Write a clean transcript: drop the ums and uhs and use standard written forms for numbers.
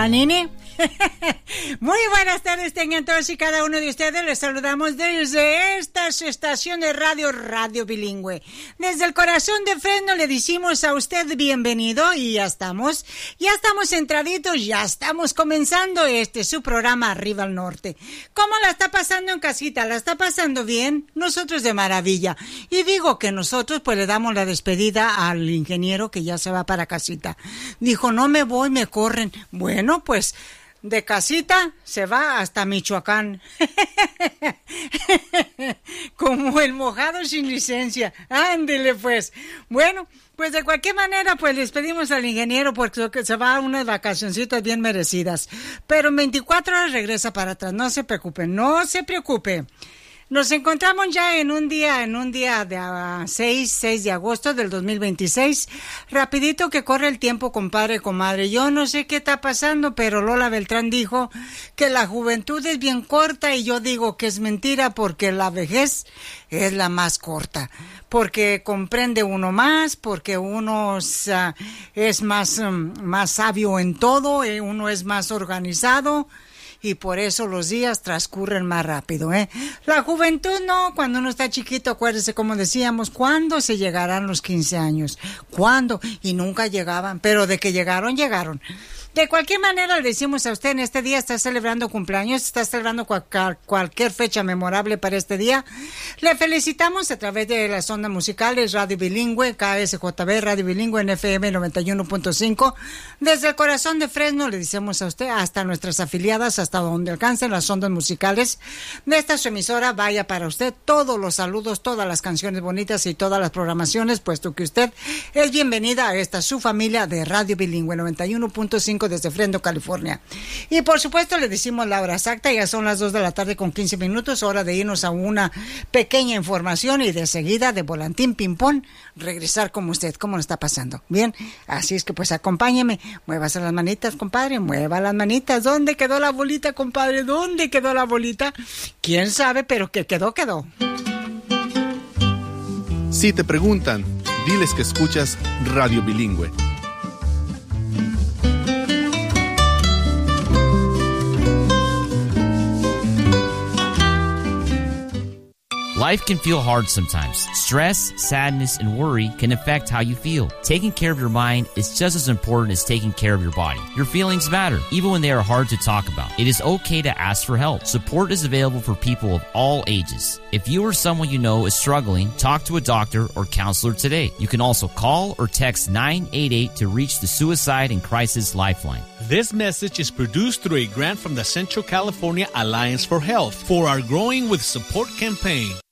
Hola, nene. Muy buenas tardes tengan todos y cada uno de ustedes. Les saludamos desde esta estación de Radio Bilingüe. Desde el corazón de Fresno le decimos a usted bienvenido y ya estamos entraditos, ya estamos comenzando su programa Arriba al Norte. ¿Cómo la está pasando en casita? ¿La está pasando bien? Nosotros de maravilla. Y digo que nosotros pues le damos la despedida al ingeniero que ya se va para casita. Dijo, no me voy, me corren. Bueno, pues de casita se va hasta Michoacán. Como el mojado sin licencia. Ándele pues. Bueno, pues de cualquier manera pues les pedimos al ingeniero porque se va a unas vacacioncitas bien merecidas. Pero en 24 horas regresa para atrás. No se preocupe. Nos encontramos ya en un día de 6 de agosto del 2026. Rapidito que corre el tiempo, compadre, comadre. Yo no sé qué está pasando, pero Lola Beltrán dijo que la juventud es bien corta y yo digo que es mentira porque la vejez es la más corta. Porque comprende uno más, porque uno es más sabio en todo, uno es más organizado. Y por eso los días transcurren más rápido, La juventud no, cuando uno está chiquito, acuérdese como decíamos, ¿cuándo se llegarán los 15 años? ¿Cuándo? Y nunca llegaban, pero de que llegaron. De cualquier manera, le decimos a usted, en este día está celebrando cumpleaños, está celebrando cualquier fecha memorable para este día. Le felicitamos a través de las ondas musicales Radio Bilingüe, KSJB, Radio Bilingüe en FM 91.5. Desde el corazón de Fresno le decimos a usted, hasta nuestras afiliadas, hasta donde alcancen las ondas musicales de esta su emisora, vaya para usted todos los saludos, todas las canciones bonitas y todas las programaciones, puesto que usted es bienvenida a esta su familia de Radio Bilingüe 91.5 desde Fresno, California. Y por supuesto le decimos la hora exacta, ya son las 2 de la tarde con 15 minutos, hora de irnos a una pequeña información y de seguida de volantín ping-pong regresar como usted. ¿Cómo lo está pasando? Bien, así es que pues acompáñeme, muévase las manitas, compadre, mueva las manitas. ¿Dónde quedó la bolita, compadre? ¿Dónde quedó la bolita? ¿Quién sabe? Pero que quedó. Si te preguntan, diles que escuchas Radio Bilingüe. Life can feel hard sometimes. Stress, sadness, and worry can affect how you feel. Taking care of your mind is just as important as taking care of your body. Your feelings matter, even when they are hard to talk about. It is okay to ask for help. Support is available for people of all ages. If you or someone you know is struggling, talk to a doctor or counselor today. You can also call or text 988 to reach the Suicide and Crisis Lifeline. This message is produced through a grant from the Central California Alliance for Health for our Growing with Support campaign.